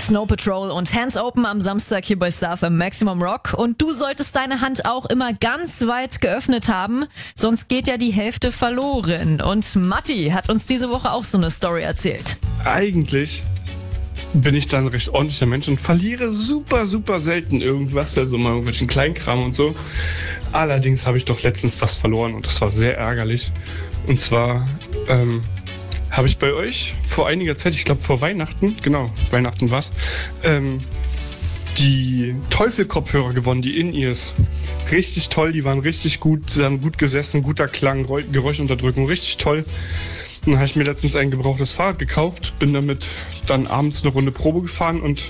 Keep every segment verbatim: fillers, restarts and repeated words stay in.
Snow Patrol und Hands Open am Samstag hier bei Star F M Maximum Rock. Und du solltest deine Hand auch immer ganz weit geöffnet haben, sonst geht ja die Hälfte verloren. Und Matti hat uns diese Woche auch so eine Story erzählt. Eigentlich bin ich dann ein recht ordentlicher Mensch und verliere super, super selten irgendwas, also mal irgendwelchen Kleinkram und so. Allerdings habe ich doch letztens was verloren und das war sehr ärgerlich. Und zwar ähm, habe ich bei euch vor einiger Zeit, ich glaube vor Weihnachten, genau, Weihnachten war's, ähm, die Teufel-Kopfhörer gewonnen, die In-Ears. Richtig toll, die waren richtig gut, sie haben gut gesessen, guter Klang, Geräuschunterdrückung, richtig toll. Dann habe ich mir letztens ein gebrauchtes Fahrrad gekauft, bin damit dann abends eine Runde Probe gefahren und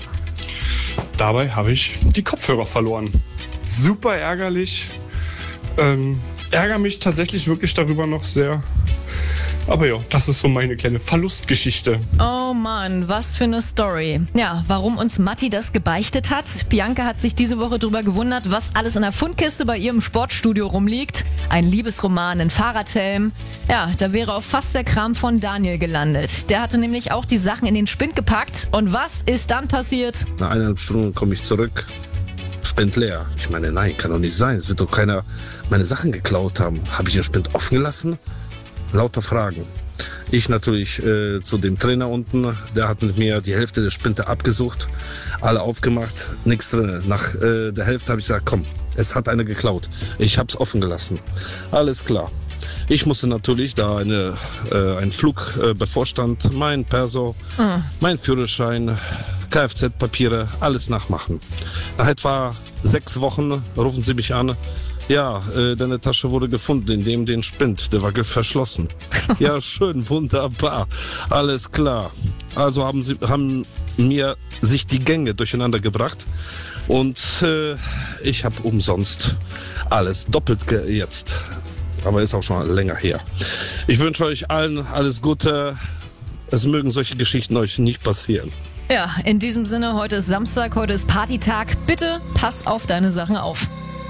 dabei habe ich die Kopfhörer verloren. Super ärgerlich. Ähm, ärgere mich tatsächlich wirklich darüber noch sehr. Aber ja, das ist so meine kleine Verlustgeschichte. Oh Mann, was für eine Story. Ja, warum uns Matti das gebeichtet hat? Bianca hat sich diese Woche drüber gewundert, was alles in der Fundkiste bei ihrem Sportstudio rumliegt. Ein Liebesroman, ein Fahrradhelm. Ja, da wäre auch fast der Kram von Daniel gelandet. Der hatte nämlich auch die Sachen in den Spind gepackt. Und was ist dann passiert? Nach eineinhalb Stunden komme ich zurück. Spind leer. Ich meine, nein, kann doch nicht sein. Es wird doch keiner meine Sachen geklaut haben. Habe ich den Spind offen gelassen? Lauter Fragen. Ich natürlich äh, zu dem Trainer unten, der hat mit mir die Hälfte der Spinte abgesucht, alle aufgemacht, nichts drin. Nach äh, der Hälfte habe ich gesagt, komm, es hat einer geklaut. Ich habe es offen gelassen. Alles klar. Ich musste natürlich, da eine, äh, ein Flug äh, bevorstand, mein Perso, mhm. mein Führerschein, Kfz-Papiere, alles nachmachen. Nach etwa sechs Wochen rufen sie mich an. Ja, äh, deine Tasche wurde gefunden, in dem den Spind, der war verschlossen. Ja, schön, wunderbar, alles klar. Also haben sie haben mir sich die Gänge durcheinander gebracht und äh, ich habe umsonst alles doppelt ge- jetzt. Aber ist auch schon länger her. Ich wünsche euch allen alles Gute. Es mögen solche Geschichten euch nicht passieren. Ja, in diesem Sinne, heute ist Samstag, heute ist Partytag. Bitte pass auf deine Sachen auf.